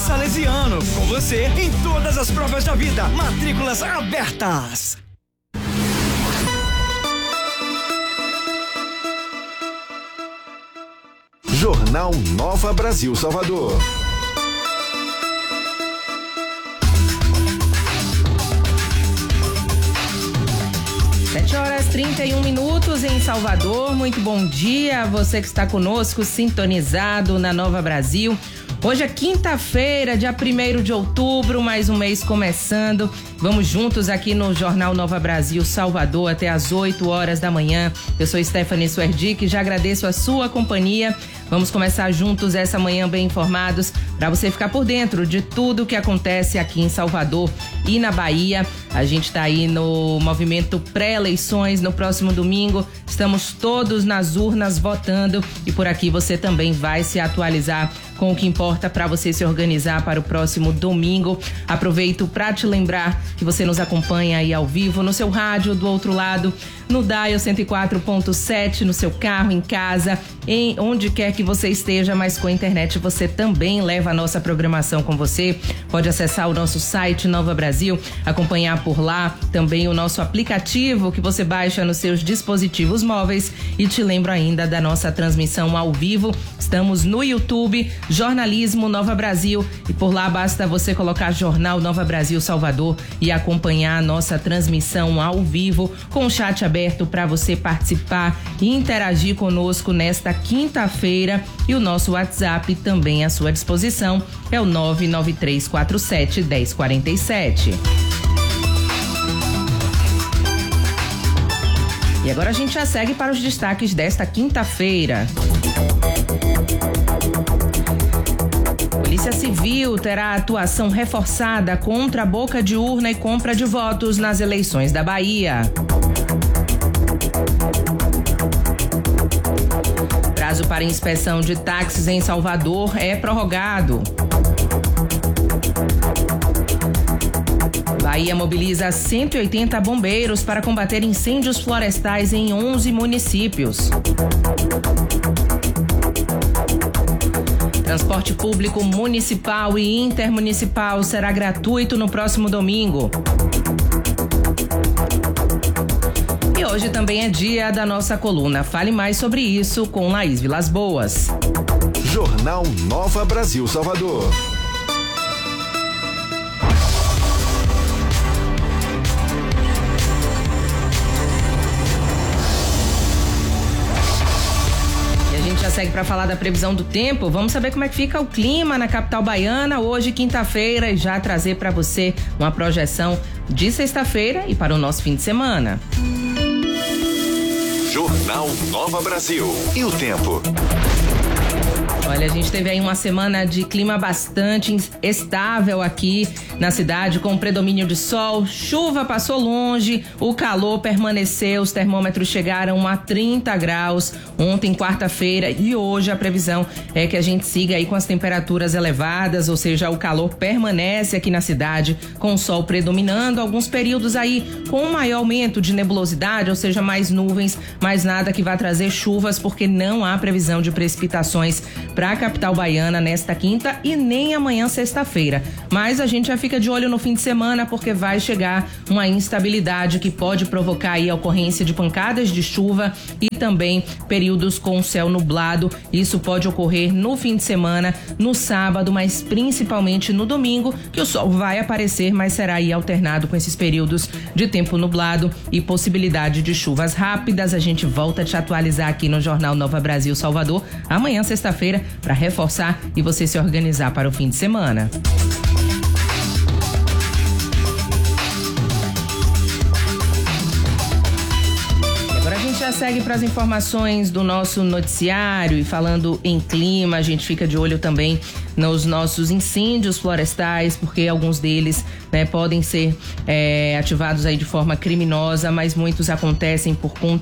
Salesiano, com você em todas as provas da vida. Matrículas abertas. Jornal Nova Brasil Salvador. 7h31 em Salvador. Muito bom dia a você que está conosco, sintonizado na Nova Brasil. Hoje é quinta-feira, dia 1º de outubro, mais um mês começando. Vamos juntos aqui no Jornal Nova Brasil Salvador até às 8 horas da manhã. Eu sou Stephanie Suerdick, já agradeço a sua companhia. Vamos começar juntos essa manhã bem informados para você ficar por dentro de tudo que acontece aqui em Salvador e na Bahia. A gente está aí no movimento pré-eleições no próximo domingo. Estamos todos nas urnas votando e por aqui você também vai se atualizar com o que importa para você se organizar para o próximo domingo. Aproveito para te lembrar que você nos acompanha aí ao vivo no seu rádio do outro lado, no Dial 104.7, no seu carro, em casa, em onde quer que você esteja, mas com a internet você também leva a nossa programação com você. Pode acessar o nosso site Nova Brasil, acompanhar por lá também o nosso aplicativo que você baixa nos seus dispositivos móveis. E te lembro ainda da nossa transmissão ao vivo. Estamos no YouTube, Jornalismo Nova Brasil, e por lá basta você colocar Jornal Nova Brasil Salvador e acompanhar a nossa transmissão ao vivo com o chat aberto para você participar e interagir conosco nesta quinta-feira, e o nosso WhatsApp também à sua disposição, é o 99347-1047. E agora a gente já segue para os destaques desta quinta-feira. Polícia Civil terá atuação reforçada contra a boca de urna e compra de votos nas eleições da Bahia. Prazo para inspeção de táxis em Salvador é prorrogado. Bahia mobiliza 180 bombeiros para combater incêndios florestais em 11 municípios. Transporte público municipal e intermunicipal será gratuito no próximo domingo. E hoje também é dia da nossa coluna. Fale mais sobre isso com Laís Vilas Boas. Jornal Nova Brasil Salvador. Já segue para falar da previsão do tempo. Vamos saber como é que fica o clima na capital baiana hoje, quinta-feira, e já trazer para você uma projeção de sexta-feira e para o nosso fim de semana. Jornal Nova Brasil. E o tempo? Olha, a gente teve aí uma semana de clima bastante estável aqui na cidade, com predomínio de sol, chuva passou longe, o calor permaneceu, os termômetros chegaram a 30 graus ontem, quarta-feira, e hoje a previsão é que a gente siga aí com as temperaturas elevadas, ou seja, o calor permanece aqui na cidade, com o sol predominando, alguns períodos aí com maior aumento de nebulosidade, ou seja, mais nuvens, mas nada que vá trazer chuvas, porque não há previsão de precipitações para a capital baiana nesta quinta e nem amanhã, sexta-feira. Mas a gente já fica de olho no fim de semana, porque vai chegar uma instabilidade que pode provocar aí a ocorrência de pancadas de chuva e também períodos com o céu nublado. Isso pode ocorrer no fim de semana, no sábado, mas principalmente no domingo, que o sol vai aparecer, mas será aí alternado com esses períodos de tempo nublado e possibilidade de chuvas rápidas. A gente volta a te atualizar aqui no Jornal Nova Brasil Salvador amanhã, sexta-feira, para reforçar e você se organizar para o fim de semana. Agora a gente já segue para as informações do nosso noticiário, e falando em clima, a gente fica de olho também nos nossos incêndios florestais, porque alguns deles, né, podem ser ativados aí de forma criminosa, mas muitos acontecem por conta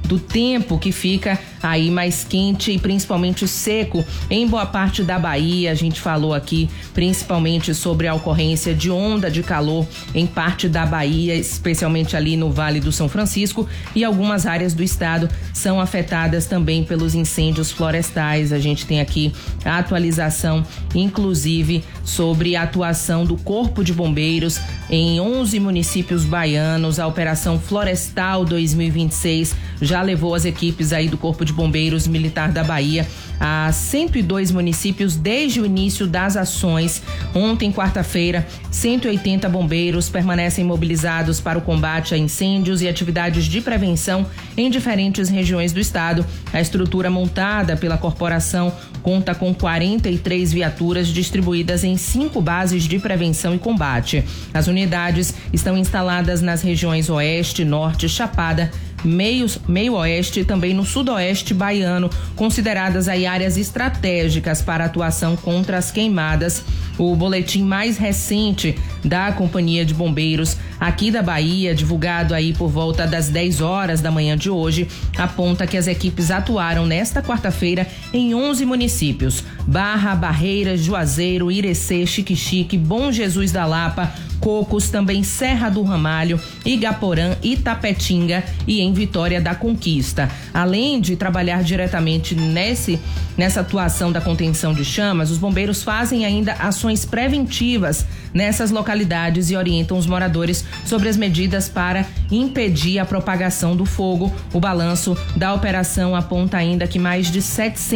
do tempo que fica aí mais quente e principalmente seco em boa parte da Bahia. A gente falou aqui principalmente sobre a ocorrência de onda de calor em parte da Bahia, especialmente ali no Vale do São Francisco, e algumas áreas do estado são afetadas também pelos incêndios florestais. A gente tem aqui a atualização, inclusive, sobre a atuação do Corpo de Bombeiros em 11 municípios baianos. A Operação Florestal 2026 já levou as equipes aí do Corpo de Bombeiros Militar da Bahia a 102 municípios desde o início das ações. Ontem, quarta-feira, 180 bombeiros permanecem mobilizados para o combate a incêndios e atividades de prevenção em diferentes regiões do estado. A estrutura montada pela corporação conta com 43 viaturas distribuídas em 5 bases de prevenção e combate. As unidades estão instaladas nas regiões Oeste, Norte, Chapada, meio oeste e também no sudoeste baiano, consideradas aí áreas estratégicas para atuação contra as queimadas. O boletim mais recente da Companhia de Bombeiros aqui da Bahia, divulgado aí por volta das 10 horas da manhã de hoje, aponta que as equipes atuaram nesta quarta-feira em 11 municípios: Barra, Barreiras, Juazeiro, Irecê, Xique-Xique, Bom Jesus da Lapa, Cocos, também Serra do Ramalho, Igaporã, Itapetinga e em Vitória da Conquista. Além de trabalhar diretamente nessa atuação da contenção de chamas, os bombeiros fazem ainda ações preventivas nessas localidades e orientam os moradores sobre as medidas para impedir a propagação do fogo. O balanço da operação aponta ainda que mais de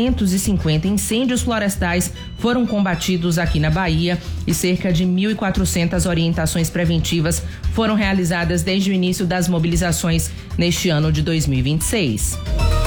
750 incêndios florestais foram combatidos aqui na Bahia e cerca de 1.400 orientações preventivas foram realizadas desde o início das mobilizações neste ano de 2026.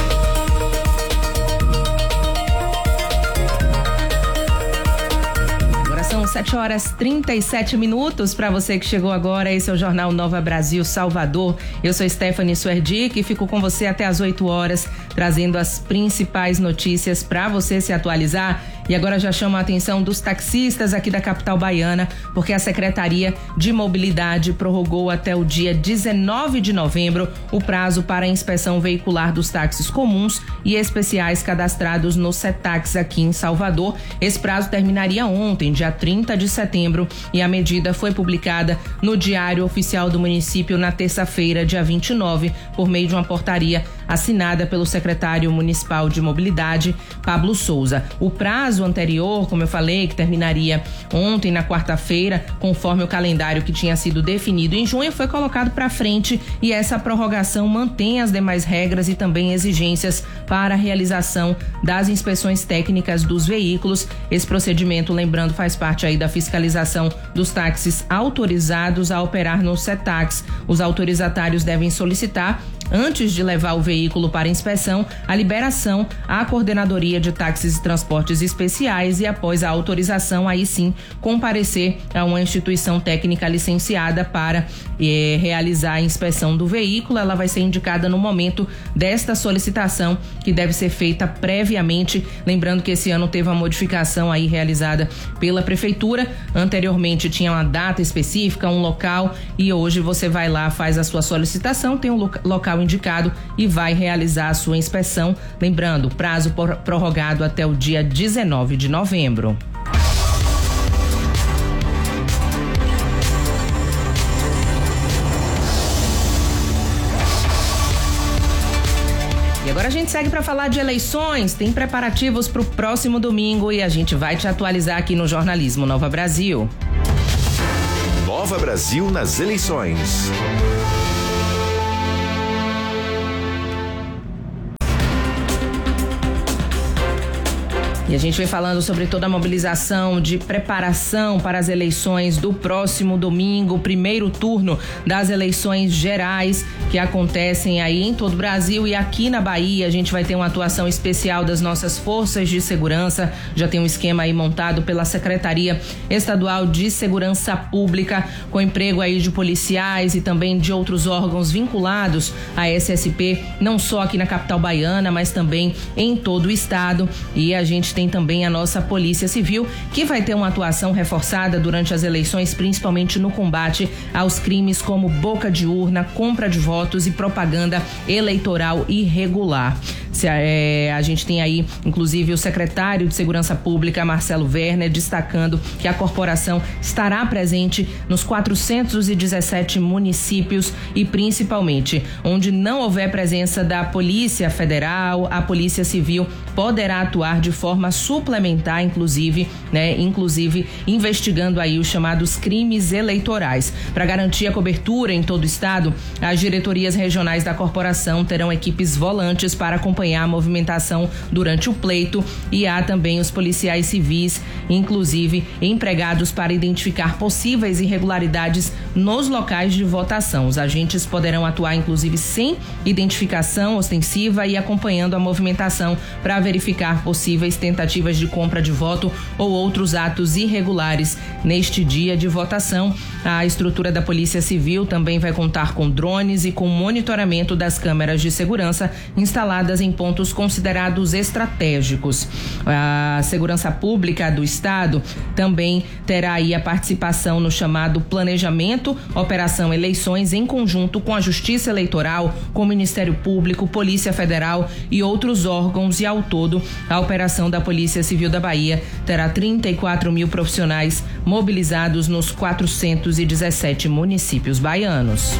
São 7h37 para você que chegou agora. Esse é o Jornal Nova Brasil Salvador. Eu sou Stephanie Suerdic e fico com você até às 8 horas, trazendo as principais notícias para você se atualizar. E agora já chamo a atenção dos taxistas aqui da capital baiana, porque a Secretaria de Mobilidade prorrogou até o dia 19 de novembro o prazo para a inspeção veicular dos táxis comuns e especiais cadastrados no Setax aqui em Salvador. Esse prazo terminaria ontem, dia 30 de setembro, e a medida foi publicada no Diário Oficial do Município na terça-feira, dia 29, por meio de uma portaria assinada pelo secretário municipal de Mobilidade, Pablo Souza. O prazo anterior, como eu falei, que terminaria ontem, na quarta-feira, conforme o calendário que tinha sido definido em junho, foi colocado para frente, e essa prorrogação mantém as demais regras e também exigências para a realização das inspeções técnicas dos veículos. Esse procedimento, lembrando, faz parte aí da fiscalização dos táxis autorizados a operar no Setax. Os autorizatários devem solicitar, antes de levar o veículo para inspeção, a liberação à Coordenadoria de Táxis e Transportes Especiais e, após a autorização, aí sim comparecer a uma instituição técnica licenciada para realizar a inspeção do veículo. Ela vai ser indicada no momento desta solicitação, que deve ser feita previamente. Lembrando que esse ano teve uma modificação aí realizada pela Prefeitura. Anteriormente tinha uma data específica, um local, e hoje você vai lá, faz a sua solicitação, tem um local indicado e vai realizar a sua inspeção. Lembrando, prazo prorrogado até o dia 19 de novembro. E agora a gente segue para falar de eleições. Tem preparativos para o próximo domingo e a gente vai te atualizar aqui no Jornalismo Nova Brasil. Nova Brasil nas eleições. E a gente vem falando sobre toda a mobilização de preparação para as eleições do próximo domingo, o primeiro turno das eleições gerais que acontecem aí em todo o Brasil. E aqui na Bahia a gente vai ter uma atuação especial das nossas forças de segurança. Já tem um esquema aí montado pela Secretaria Estadual de Segurança Pública, com emprego aí de policiais e também de outros órgãos vinculados à SSP, não só aqui na capital baiana, mas também em todo o estado. E a gente tem tem também a nossa Polícia Civil, que vai ter uma atuação reforçada durante as eleições, principalmente no combate aos crimes como boca de urna, compra de votos e propaganda eleitoral irregular. A gente tem aí, inclusive, o secretário de Segurança Pública, Marcelo Werner, destacando que a corporação estará presente nos 417 municípios e, principalmente, onde não houver presença da Polícia Federal, a Polícia Civil poderá atuar de forma suplementar, inclusive investigando aí os chamados crimes eleitorais. Para garantir a cobertura em todo o estado, as diretorias regionais da corporação terão equipes volantes para acompanhar a movimentação durante o pleito, e há também os policiais civis, inclusive empregados para identificar possíveis irregularidades nos locais de votação. Os agentes poderão atuar, inclusive, sem identificação ostensiva e acompanhando a movimentação para verificar possíveis tentativas de compra de voto ou outros atos irregulares neste dia de votação. A estrutura da Polícia Civil também vai contar com drones e com monitoramento das câmeras de segurança instaladas em pontos considerados estratégicos. A Segurança Pública do Estado também terá aí a participação no chamado planejamento, operação eleições, em conjunto com a Justiça Eleitoral, com o Ministério Público, Polícia Federal e outros órgãos, e ao todo a operação da Polícia Civil da Bahia terá 34 mil profissionais mobilizados nos 417 municípios baianos.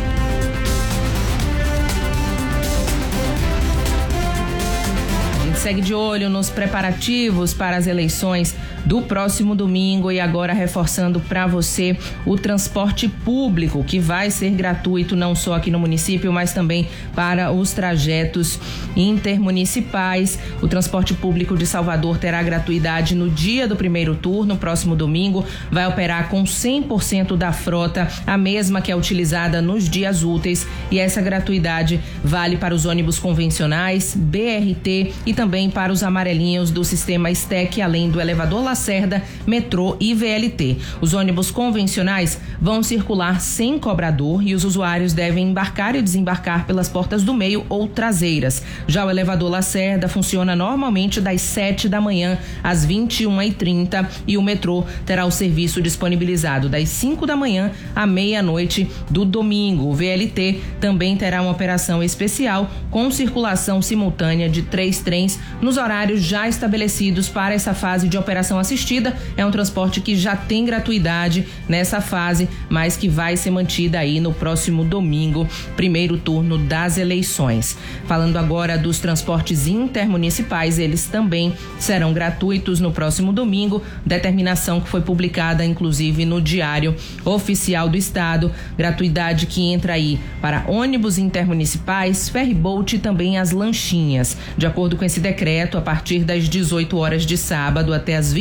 Segue de olho nos preparativos para as eleições do próximo domingo, e agora reforçando para você o transporte público, que vai ser gratuito não só aqui no município, mas também para os trajetos intermunicipais. O transporte público de Salvador terá gratuidade no dia do primeiro turno, próximo domingo. Vai operar com 100% da frota, a mesma que é utilizada nos dias úteis, e essa gratuidade vale para os ônibus convencionais, BRT e também para os amarelinhos do sistema STEC, além do elevador Lacerda, metrô e VLT. Os ônibus convencionais vão circular sem cobrador e os usuários devem embarcar e desembarcar pelas portas do meio ou traseiras. Já o elevador Lacerda funciona normalmente das 7 da manhã às 21h30 e o metrô terá o serviço disponibilizado das 5 da manhã à meia-noite do domingo. O VLT também terá uma operação especial com circulação simultânea de 3 trens nos horários já estabelecidos para essa fase de operação assistida. É um transporte que já tem gratuidade nessa fase, mas que vai ser mantida aí no próximo domingo, primeiro turno das eleições. Falando agora dos transportes intermunicipais, eles também serão gratuitos no próximo domingo, determinação que foi publicada inclusive no Diário Oficial do Estado. Gratuidade que entra aí para ônibus intermunicipais, ferryboat e também as lanchinhas. De acordo com esse decreto, a partir das 18 horas de sábado até as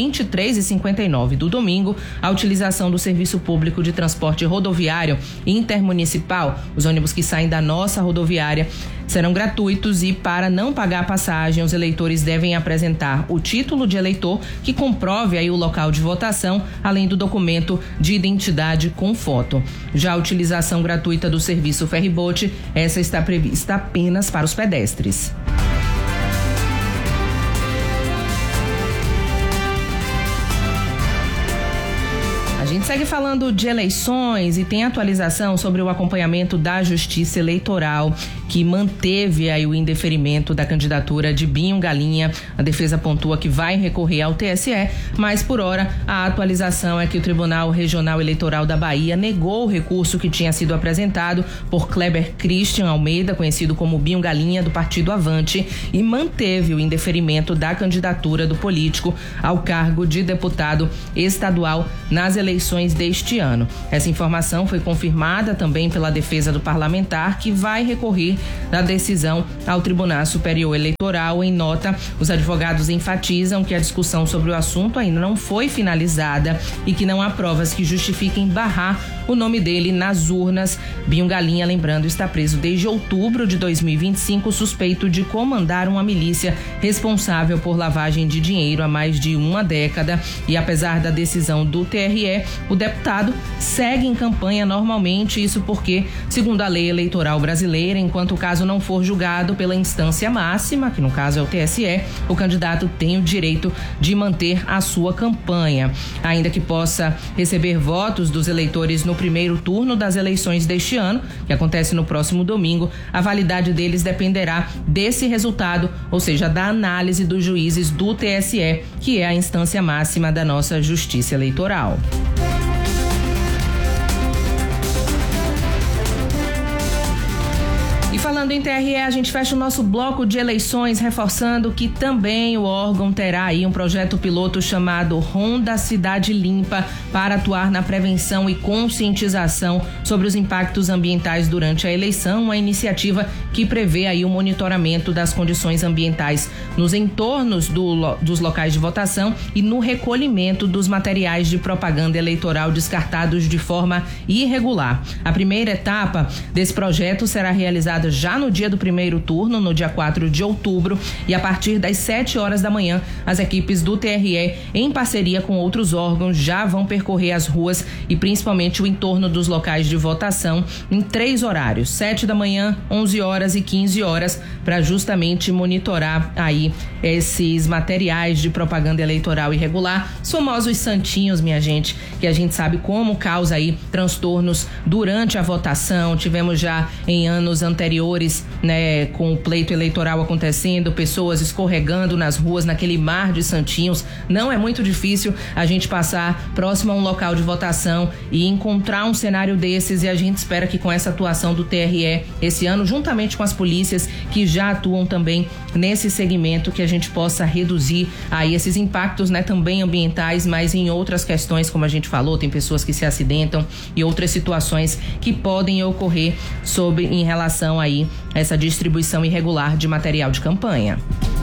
23h59 do domingo, a utilização do serviço público de transporte rodoviário intermunicipal, os ônibus que saem da nossa rodoviária, serão gratuitos, e para não pagar a passagem, os eleitores devem apresentar o título de eleitor que comprove aí o local de votação, além do documento de identidade com foto. Já a utilização gratuita do serviço ferryboat, essa está prevista apenas para os pedestres. A gente segue falando de eleições e tem atualização sobre o acompanhamento da Justiça Eleitoral, que manteve aí o indeferimento da candidatura de Binho Galinha. A defesa pontua que vai recorrer ao TSE, mas por hora a atualização é que o Tribunal Regional Eleitoral da Bahia negou o recurso que tinha sido apresentado por Kleber Christian Almeida, conhecido como Binho Galinha, do Partido Avante, e manteve o indeferimento da candidatura do político ao cargo de deputado estadual nas eleições deste ano. Essa informação foi confirmada também pela defesa do parlamentar, que vai recorrer da decisão ao Tribunal Superior Eleitoral. Em nota, os advogados enfatizam que a discussão sobre o assunto ainda não foi finalizada e que não há provas que justifiquem barrar o nome dele nas urnas. Binho Galinha, lembrando, está preso desde outubro de 2025, suspeito de comandar uma milícia responsável por lavagem de dinheiro há mais de uma década. E apesar da decisão do TRE, o deputado segue em campanha normalmente, isso porque, segundo a lei eleitoral brasileira, enquanto o caso não for julgado pela instância máxima, que no caso é o TSE, o candidato tem o direito de manter a sua campanha. Ainda que possa receber votos dos eleitores no primeiro turno das eleições deste ano, que acontece no próximo domingo, a validade deles dependerá desse resultado, ou seja, da análise dos juízes do TSE, que é a instância máxima da nossa Justiça Eleitoral. E falando em TRE, a gente fecha o nosso bloco de eleições reforçando que também o órgão terá aí um projeto piloto chamado Ronda Cidade Limpa para atuar na prevenção e conscientização sobre os impactos ambientais durante a eleição, uma iniciativa que prevê aí o monitoramento das condições ambientais nos entornos dos locais de votação e no recolhimento dos materiais de propaganda eleitoral descartados de forma irregular. A primeira etapa desse projeto será realizada já no dia do primeiro turno, no dia 4 de outubro, e a partir das 7 horas da manhã, as equipes do TRE, em parceria com outros órgãos, já vão percorrer as ruas e principalmente o entorno dos locais de votação em 3 horários, 7 da manhã, 11 horas e 15 horas, para justamente monitorar aí esses materiais de propaganda eleitoral irregular, os famosos santinhos, minha gente, que a gente sabe como causa aí transtornos durante a votação. Tivemos já em anos anteriores, né, com o pleito eleitoral acontecendo, pessoas escorregando nas ruas, naquele mar de santinhos. Não é muito difícil a gente passar próximo a um local de votação e encontrar um cenário desses, e a gente espera que com essa atuação do TRE esse ano, juntamente com as polícias que já atuam também nesse segmento, que a gente possa reduzir aí esses impactos, né, também ambientais, mas em outras questões, como a gente falou, tem pessoas que se acidentam e outras situações que podem ocorrer em relação aí a essa distribuição irregular de material de campanha.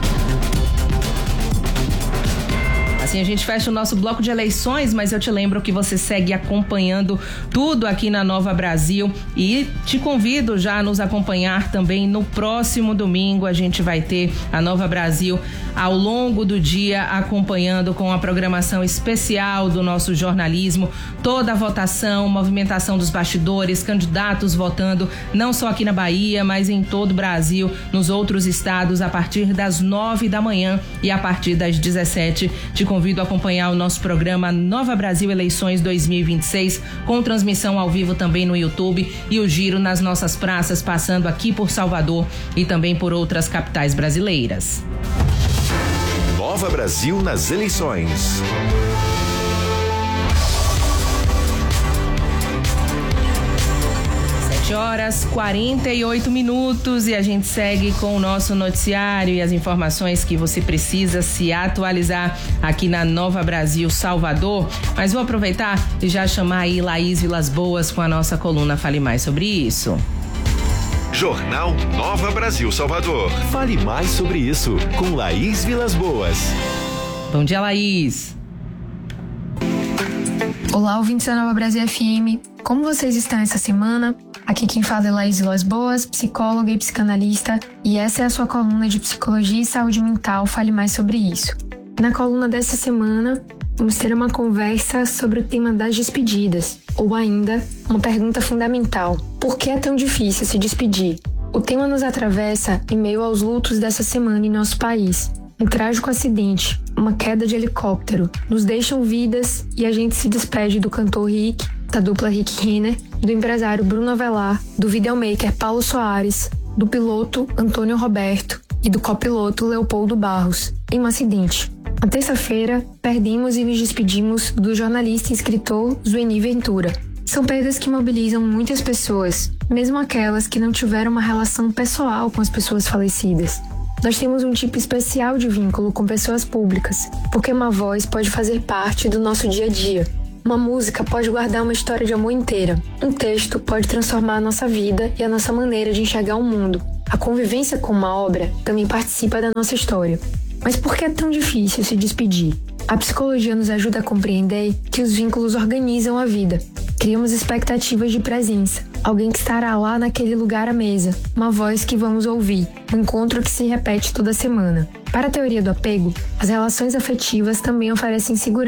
Assim a gente fecha o nosso bloco de eleições, mas eu te lembro que você segue acompanhando tudo aqui na Nova Brasil e te convido já a nos acompanhar também no próximo domingo. A gente vai ter a Nova Brasil ao longo do dia acompanhando com a programação especial do nosso jornalismo, toda a votação, movimentação dos bastidores, candidatos votando não só aqui na Bahia, mas em todo o Brasil, nos outros estados, a partir das 9 da manhã e a partir das 17. Te convido a acompanhar o nosso programa Nova Brasil Eleições 2026, com transmissão ao vivo também no YouTube e o giro nas nossas praças, passando aqui por Salvador e também por outras capitais brasileiras. Nova Brasil nas eleições. 7h48 e a gente segue com o nosso noticiário e as informações que você precisa se atualizar aqui na Nova Brasil Salvador. Mas vou aproveitar e já chamar aí Laís Vilas Boas com a nossa coluna Fale Mais sobre isso. Jornal Nova Brasil Salvador. Fale mais sobre isso com Laís Vilas Boas. Bom dia, Laís. Olá, ouvintes da Nova Brasil FM. Como vocês estão essa semana? Aqui quem fala é Laís Vilas Boas, psicóloga e psicanalista, e essa é a sua coluna de Psicologia e Saúde Mental. Fale mais sobre isso. Na coluna dessa semana, vamos ter uma conversa sobre o tema das despedidas, ou ainda, uma pergunta fundamental: por que é tão difícil se despedir? O tema nos atravessa em meio aos lutos dessa semana em nosso país. Um trágico acidente, uma queda de helicóptero, nos deixam vidas e a gente se despede do cantor Rick, da dupla Rick Renner, do empresário Bruno Avelar, do videomaker Paulo Soares, do piloto Antônio Roberto e do copiloto Leopoldo Barros, em um acidente. Na terça-feira, perdemos e nos despedimos do jornalista e escritor Zueni Ventura. São perdas que mobilizam muitas pessoas, mesmo aquelas que não tiveram uma relação pessoal com as pessoas falecidas. Nós temos um tipo especial de vínculo com pessoas públicas, porque uma voz pode fazer parte do nosso dia a dia. Uma música pode guardar uma história de amor inteira. Um texto pode transformar a nossa vida e a nossa maneira de enxergar o mundo. A convivência com uma obra também participa da nossa história. Mas por que é tão difícil se despedir? A psicologia nos ajuda a compreender que os vínculos organizam a vida. Criamos expectativas de presença. Alguém que estará lá naquele lugar à mesa. Uma voz que vamos ouvir. Um encontro que se repete toda semana. Para a teoria do apego, as relações afetivas também oferecem segurança.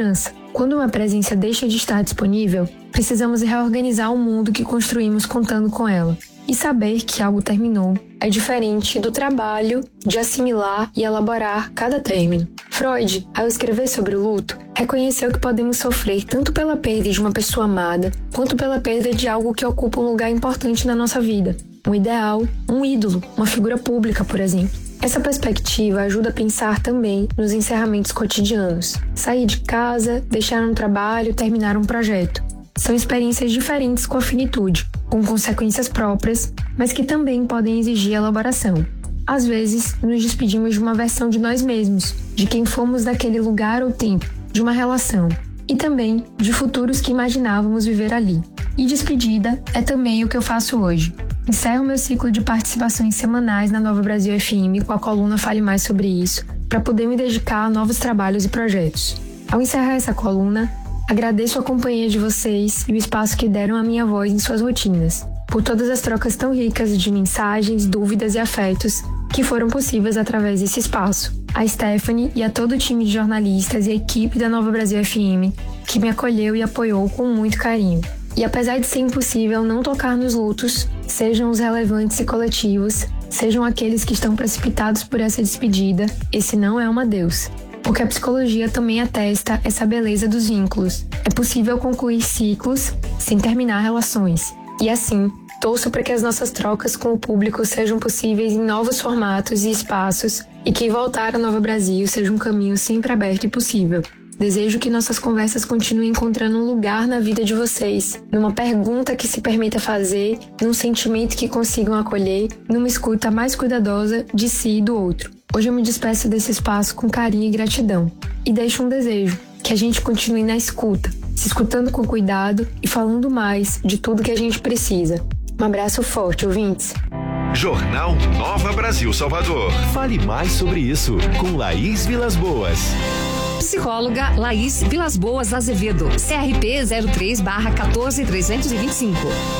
Quando uma presença deixa de estar disponível, precisamos reorganizar o mundo que construímos contando com ela. E saber que algo terminou é diferente do trabalho de assimilar e elaborar cada término. Freud, ao escrever sobre o luto, reconheceu que podemos sofrer tanto pela perda de uma pessoa amada, quanto pela perda de algo que ocupa um lugar importante na nossa vida. Um ideal, um ídolo, uma figura pública, por exemplo. Essa perspectiva ajuda a pensar também nos encerramentos cotidianos. Sair de casa, deixar um trabalho, terminar um projeto. São experiências diferentes com a finitude, com consequências próprias, mas que também podem exigir elaboração. Às vezes, nos despedimos de uma versão de nós mesmos, de quem fomos daquele lugar ou tempo, de uma relação, e também de futuros que imaginávamos viver ali. E despedida é também o que eu faço hoje. Encerro meu ciclo de participações semanais na Nova Brasil FM com a coluna Fale Mais Sobre Isso, para poder me dedicar a novos trabalhos e projetos. Ao encerrar essa coluna, agradeço a companhia de vocês e o espaço que deram à minha voz em suas rotinas, por todas as trocas tão ricas de mensagens, dúvidas e afetos que foram possíveis através desse espaço. A Stephanie e a todo o time de jornalistas e a equipe da Nova Brasil FM, que me acolheu e apoiou com muito carinho. E apesar de ser impossível não tocar nos lutos, sejam os relevantes e coletivos, sejam aqueles que estão precipitados por essa despedida, esse não é um adeus. Porque a psicologia também atesta essa beleza dos vínculos. É possível concluir ciclos sem terminar relações. E assim, torço para que as nossas trocas com o público sejam possíveis em novos formatos e espaços e que voltar à Nova Brasil seja um caminho sempre aberto e possível. Desejo que nossas conversas continuem encontrando um lugar na vida de vocês, numa pergunta que se permita fazer, num sentimento que consigam acolher, numa escuta mais cuidadosa de si e do outro. Hoje eu me despeço desse espaço com carinho e gratidão. E deixo um desejo, que a gente continue na escuta, se escutando com cuidado e falando mais de tudo que a gente precisa. Um abraço forte, ouvintes. Jornal Nova Brasil Salvador. Fale mais sobre isso com Laís Vilas Boas. Psicóloga Laís Vilas Boas Azevedo, CRP 03/14325.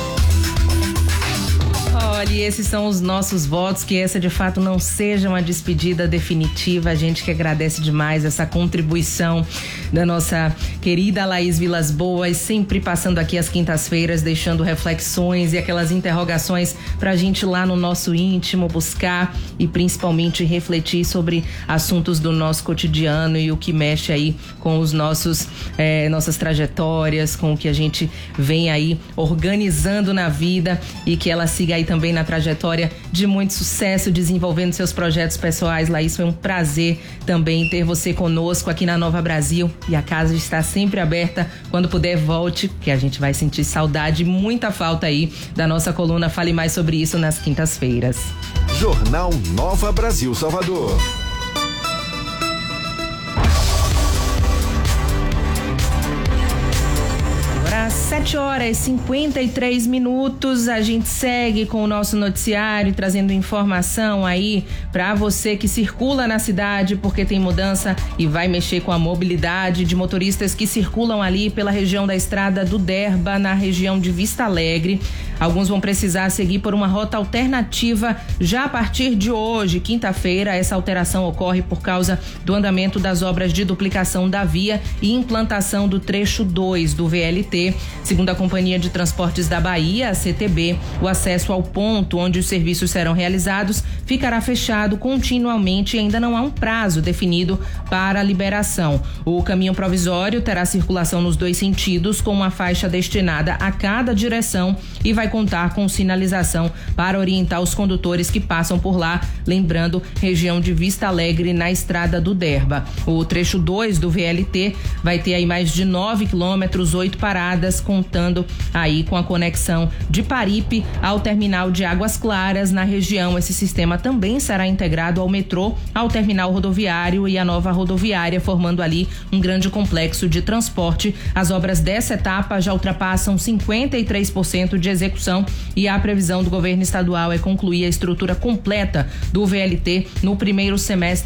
Olha, e esses são os nossos votos, que essa de fato não seja uma despedida definitiva. A gente que agradece demais essa contribuição da nossa querida Laís Vilas Boas, sempre passando aqui às quintas-feiras, deixando reflexões e aquelas interrogações pra gente lá no nosso íntimo buscar e principalmente refletir sobre assuntos do nosso cotidiano e o que mexe aí com os nossas trajetórias, com o que a gente vem aí organizando na vida, e que ela siga aí também na trajetória de muito sucesso, desenvolvendo seus projetos pessoais. Laís, foi um prazer também ter você conosco aqui na Nova Brasil, e a casa está sempre aberta. Quando puder, volte, que a gente vai sentir saudade e muita falta aí da nossa coluna Fale Mais Sobre Isso nas quintas-feiras. Jornal Nova Brasil Salvador. Às 7h53, a gente segue com o nosso noticiário, trazendo informação aí para você que circula na cidade, porque tem mudança e vai mexer com a mobilidade de motoristas que circulam ali pela região da Estrada do Derba, na região de Vista Alegre. Alguns vão precisar seguir por uma rota alternativa já a partir de hoje, quinta-feira. Essa alteração ocorre por causa do andamento das obras de duplicação da via e implantação do trecho 2 do VLT. Segundo a Companhia de Transportes da Bahia, a CTB, o acesso ao ponto onde os serviços serão realizados ficará fechado continuamente e ainda não há um prazo definido para a liberação. O caminho provisório terá circulação nos dois sentidos, com uma faixa destinada a cada direção, e vai contar com sinalização para orientar os condutores que passam por lá, lembrando, região de Vista Alegre, na Estrada do Derba. O trecho 2 do VLT vai ter aí mais de 9 quilômetros, 8 paradas, contando aí com a conexão de Paripe ao terminal de Águas Claras na região. Esse sistema também será integrado ao metrô, ao terminal rodoviário e à nova rodoviária, formando ali um grande complexo de transporte. As obras dessa etapa já ultrapassam 53% de execução, e a previsão do governo estadual é concluir a estrutura completa do VLT no primeiro semestre